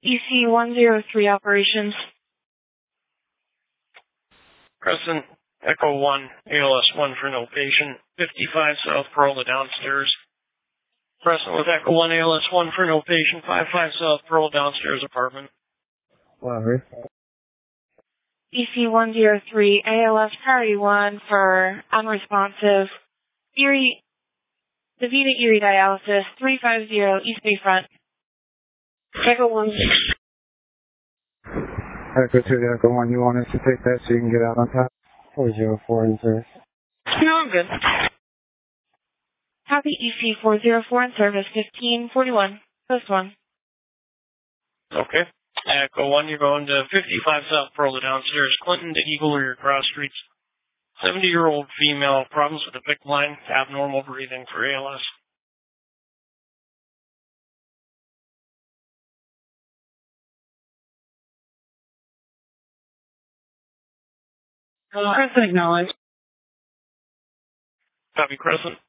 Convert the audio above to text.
EC103 operations. Crescent, Echo 1, ALS 1 for no patient, 55 South Pearl downstairs. Crescent with Echo 1, ALS 1 for no patient, 55 South Pearl downstairs apartment. Whatever. EC103, ALS Priority 1 for unresponsive. Erie, DaVita Erie Dialysis, 350 East Bayfront. Echo 1. Echo 2 to Echo 1, you want us to take that so you can get out on top? 404 in service. No, I'm good. Copy EC404 in service, 1541. Post 1. Okay. Echo 1, you're going to 55 South Pearl downstairs, Clinton to Eagle or your cross streets. 70-year-old female, problems with the PICC line, abnormal breathing for ALS. Crescent acknowledged. Copy, Crescent.